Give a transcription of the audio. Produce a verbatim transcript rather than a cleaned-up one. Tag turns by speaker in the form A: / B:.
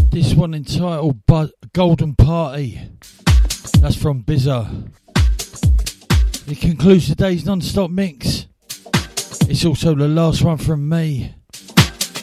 A: This one entitled Bu- Golden Party. That's from Bizza. It concludes today's non-stop mix. It's also the last one from me.